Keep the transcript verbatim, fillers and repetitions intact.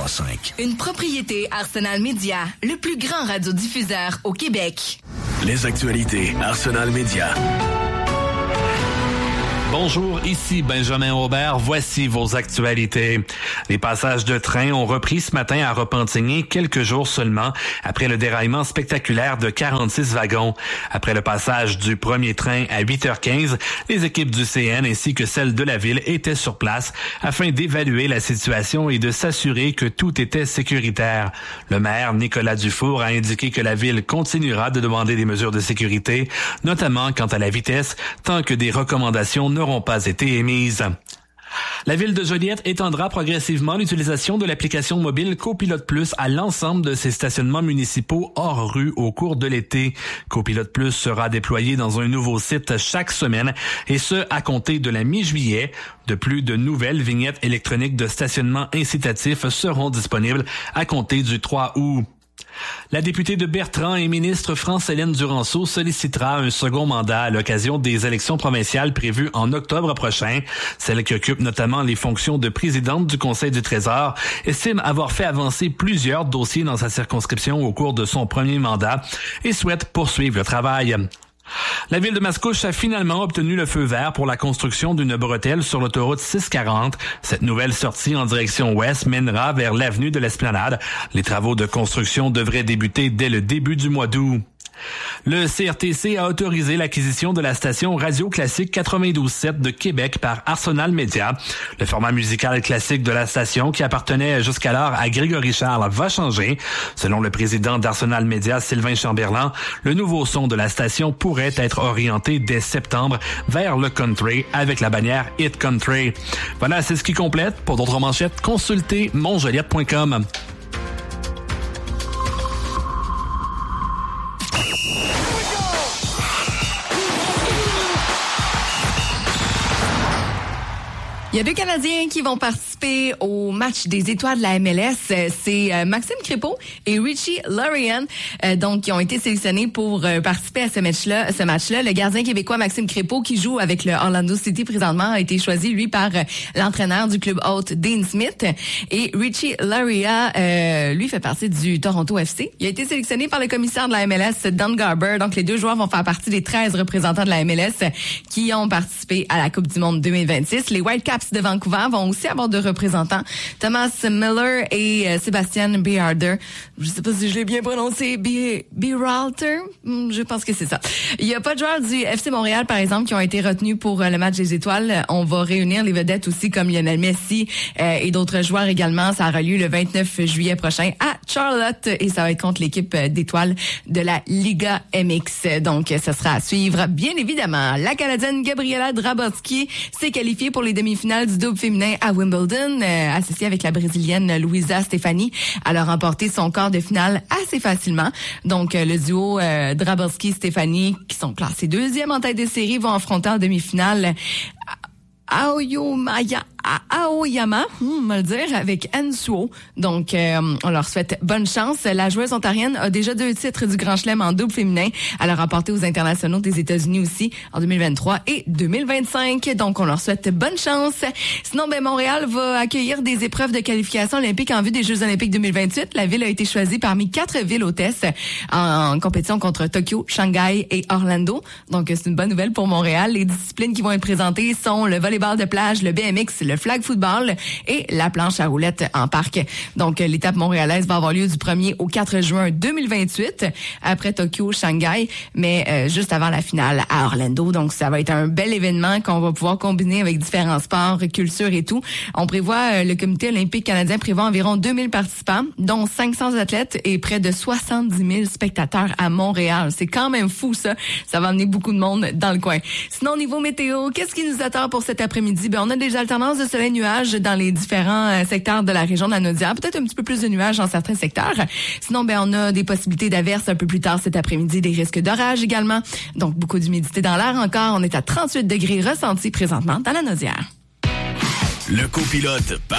cinq. Une propriété Arsenal Média, le plus grand radiodiffuseur au Québec. Les actualités Arsenal Média. Bonjour, ici Benjamin Aubert. Voici vos actualités. Les passages de train ont repris ce matin à Repentigny quelques jours seulement après le déraillement spectaculaire de quarante-six wagons. Après le passage du premier train à huit heures quinze, les équipes du C N ainsi que celles de la ville étaient sur place afin d'évaluer la situation et de s'assurer que tout était sécuritaire. Le maire Nicolas Dufour a indiqué que la ville continuera de demander des mesures de sécurité, notamment quant à la vitesse, tant que des recommandations n'auront pas été émises. La ville de Joliette étendra progressivement l'utilisation de l'application mobile Copilote Plus à l'ensemble de ses stationnements municipaux hors rue au cours de l'été. Copilote Plus sera déployé dans un nouveau site chaque semaine et ce, à compter de la mi-juillet. De plus, de nouvelles vignettes électroniques de stationnement incitatifs seront disponibles à compter du trois août. La députée de Bertrand et ministre France-Hélène Duranceau sollicitera un second mandat à l'occasion des élections provinciales prévues en octobre prochain. Celle qui occupe notamment les fonctions de présidente du Conseil du Trésor estime avoir fait avancer plusieurs dossiers dans sa circonscription au cours de son premier mandat et souhaite poursuivre le travail. La ville de Mascouche a finalement obtenu le feu vert pour la construction d'une bretelle sur l'autoroute six cent quarante. Cette nouvelle sortie en direction ouest mènera vers l'avenue de l'Esplanade. Les travaux de construction devraient débuter dès le début du mois d'août. Le C R T C a autorisé l'acquisition de la station Radio Classique quatre-vingt-douze sept de Québec par Arsenal Média. Le format musical classique de la station, qui appartenait jusqu'alors à Grégory Charles, va changer. Selon le président d'Arsenal Média, Sylvain Chamberlain, le nouveau son de la station pourrait être orienté dès septembre vers le country avec la bannière Hit Country. Voilà, c'est ce qui complète. Pour d'autres manchettes, consultez monjoliette point com. Il y a deux Canadiens qui vont participer au match des étoiles de la M L S. C'est euh, Maxime Crépeau et Richie Laurian, euh, donc qui ont été sélectionnés pour euh, participer à ce match-là. Ce match-là, le gardien québécois Maxime Crépeau, qui joue avec le Orlando City présentement, a été choisi lui par euh, l'entraîneur du club hôte Dean Smith. Et Richie Laurian, euh, lui fait partie du Toronto F C. Il a été sélectionné par le commissaire de la M L S, Don Garber. Donc les deux joueurs vont faire partie des treize représentants de la M L S qui ont participé à la Coupe du Monde deux mille vingt-six. Les Whitecaps de Vancouver vont aussi avoir deux représentants, Thomas Miller et euh, Sébastien Beharder. Je sais pas si je l'ai bien prononcé, Berhalter. Je pense que c'est ça. Il y a pas de joueurs du F C Montréal, par exemple, qui ont été retenus pour euh, le match des étoiles. On va réunir les vedettes aussi, comme Lionel Messi euh, et d'autres joueurs également. Ça aura lieu le vingt-neuf juillet prochain à Charlotte et ça va être contre l'équipe d'étoiles de la Liga M X. Donc, ça sera à suivre, bien évidemment. La Canadienne Gabriela Drabowski s'est qualifiée pour les demi-finales du double féminin à Wimbledon, euh, associée avec la Brésilienne Luisa Stefani. Elle a remporté son quart de finale assez facilement. Donc, euh, le duo euh, Drabowski-Stefani, qui sont classés deuxième en tête de série, vont affronter en demi-finale Aoyama, Aoyama, on va le dire, avec Ansuo. Donc, euh, on leur souhaite bonne chance. La joueuse ontarienne a déjà deux titres du Grand Chelem en double féminin. Elle a remporté aux internationaux des États-Unis aussi en deux mille vingt-trois et deux mille vingt-cinq. Donc, on leur souhaite bonne chance. Sinon, ben, Montréal va accueillir des épreuves de qualification olympique en vue des Jeux olympiques deux mille vingt-huit. La ville a été choisie parmi quatre villes hôtesses en, en compétition contre Tokyo, Shanghai et Orlando. Donc, c'est une bonne nouvelle pour Montréal. Les disciplines qui vont être présentées sont le volleyball de plage, le B M X, le flag football et la planche à roulettes en parc. Donc, l'étape montréalaise va avoir lieu du premier au quatre juin deux mille vingt-huit, après Tokyo, Shanghai, mais euh, juste avant la finale à Orlando. Donc, ça va être un bel événement qu'on va pouvoir combiner avec différents sports, culture et tout. On prévoit, euh, le comité olympique canadien prévoit environ deux mille participants, dont cinq cents athlètes et près de soixante-dix mille spectateurs à Montréal. C'est quand même fou, ça. Ça va amener beaucoup de monde dans le coin. Sinon, niveau météo, qu'est-ce qui nous attend pour cet après-midi? Ben, on a des alternances de soleil-nuages dans les différents euh, secteurs de la région de la Naudière. Peut-être un petit peu plus de nuages dans certains secteurs. Sinon, ben, on a des possibilités d'averses un peu plus tard cet après-midi, des risques d'orage également. Donc, beaucoup d'humidité dans l'air encore. On est à trente-huit degrés ressentis présentement dans la Naudière. Le copilote